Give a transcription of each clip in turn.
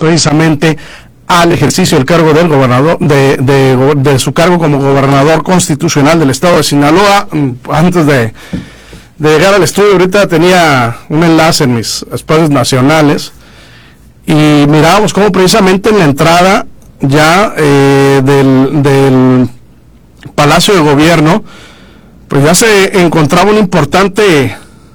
precisamente al ejercicio del cargo del gobernador, de su cargo como gobernador constitucional del estado de Sinaloa. Antes de llegar al estudio, ahorita tenía un enlace en mis espacios nacionales y mirábamos cómo precisamente en la entrada ya del Palacio de Gobierno, pues ya se encontraba un importante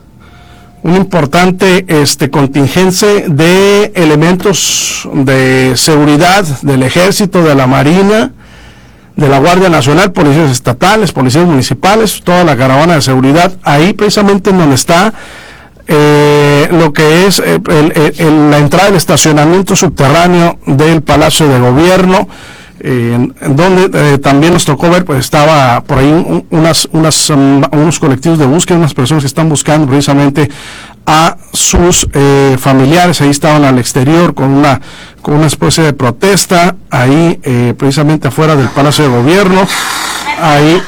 contingencia de elementos de seguridad del Ejército, de la Marina, de la Guardia Nacional, policías estatales, policías municipales, toda la caravana de seguridad, ahí precisamente en donde está lo que es la entrada del estacionamiento subterráneo del Palacio de Gobierno, en donde también nos tocó ver, pues estaba por ahí unos colectivos de búsqueda, unas personas que están buscando precisamente a sus familiares. Ahí estaban al exterior con una especie de protesta, ahí precisamente afuera del Palacio de Gobierno. Ahí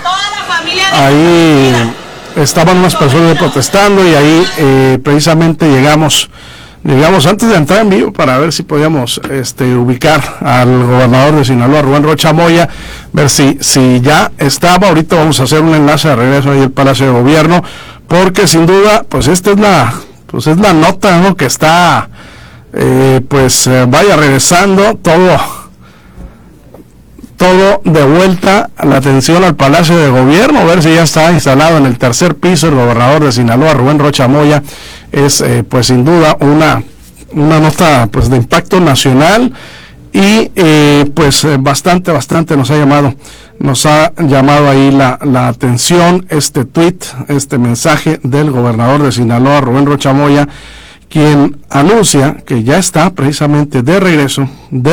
estaban unas personas protestando y ahí precisamente llegamos antes de entrar en vivo para ver si podíamos ubicar al gobernador de Sinaloa, Rubén Rocha Moya, ver si ya estaba. Ahorita vamos a hacer un enlace de regreso ahí al Palacio de Gobierno, porque sin duda, pues esta es la nota, ¿no?, que está vaya regresando todo de vuelta a la atención al Palacio de Gobierno, a ver si ya está instalado en el tercer piso el gobernador de Sinaloa, Rubén Rocha Moya. Es pues sin duda una nota pues de impacto nacional y bastante nos ha llamado ahí la atención este tweet, este mensaje del gobernador de Sinaloa, Rubén Rocha Moya, quien anuncia que ya está precisamente de regreso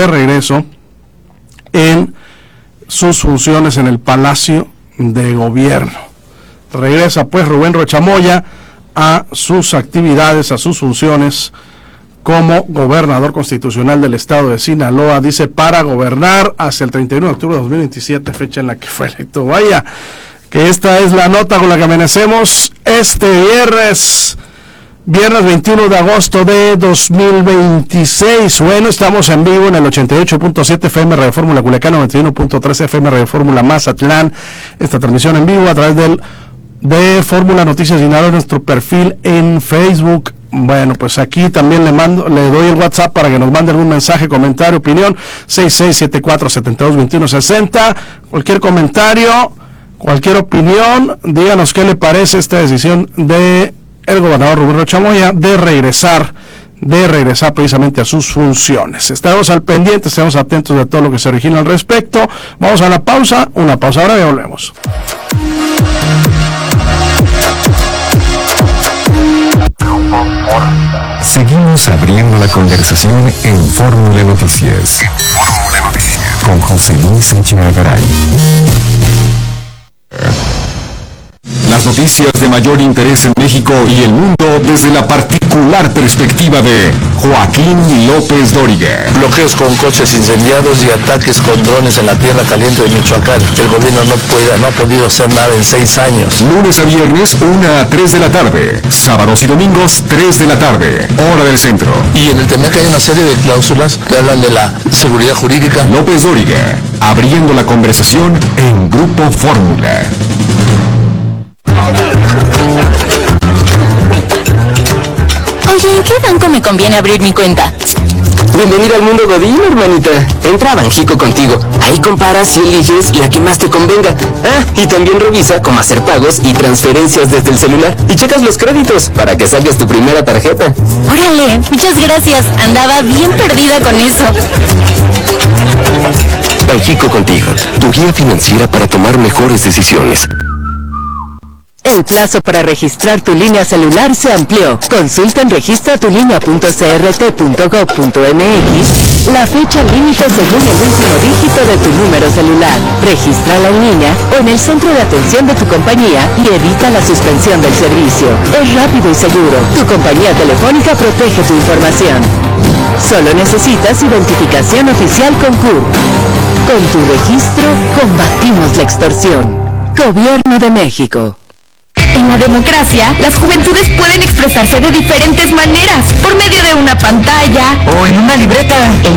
en sus funciones en el Palacio de Gobierno. Regresa pues Rubén Rocha Moya a sus actividades, a sus funciones como gobernador constitucional del estado de Sinaloa, dice, para gobernar hasta el 31 de octubre de 2027, fecha en la que fue electo. Vaya, que esta es la nota con la que amanecemos este viernes 21 de agosto de 2026. Bueno, estamos en vivo en el 88.7 FM Radio Fórmula Culiacán, 91.3 FM Radio Fórmula Mazatlán. Esta transmisión en vivo a través de Fórmula Noticias Sinaloa, nuestro perfil en Facebook. Bueno, pues aquí también le doy el WhatsApp para que nos mande algún mensaje, comentario, opinión, 6674-722160. Cualquier comentario, cualquier opinión, díganos qué le parece esta decisión de el gobernador Rubén Rocha Moya de regresar precisamente a sus funciones. Estamos al pendiente, estamos atentos de todo lo que se origina al respecto. Vamos a una pausa ahora y volvemos. Seguimos abriendo la conversación en Fórmula Noticias. Con José Luis Echegaray. Las noticias de mayor interés en México y el mundo desde la particular perspectiva de Joaquín López Dóriga. Bloqueos con coches incendiados y ataques con drones en la tierra caliente de Michoacán. El gobierno no ha podido hacer nada en 6 años. Lunes a viernes, 1 a 3 de la tarde. Sábados y domingos, 3 de la tarde. Hora del centro. Y en el TEMEC hay una serie de cláusulas que hablan de la seguridad jurídica. López Dóriga, abriendo la conversación en Grupo Fórmula. Oye, ¿en qué banco me conviene abrir mi cuenta? Bienvenida al mundo Godín, hermanita. Entra a Banxico Contigo. Ahí comparas y eliges la que más te convenga. Y también revisa cómo hacer pagos y transferencias desde el celular. Y checas los créditos para que saques tu primera tarjeta. Órale, muchas gracias. Andaba bien perdida con eso. Banxico Contigo, tu guía financiera para tomar mejores decisiones. El plazo para registrar tu línea celular se amplió. Consulta en registratulinea.crt.gov.mx la fecha límite según el último dígito de tu número celular. Regístrala en línea o en el centro de atención de tu compañía y evita la suspensión del servicio. Es rápido y seguro. Tu compañía telefónica protege tu información. Solo necesitas identificación oficial con CUR. Con tu registro, combatimos la extorsión. Gobierno de México. En la democracia, las juventudes pueden expresarse de diferentes maneras, por medio de una pantalla O en una libreta.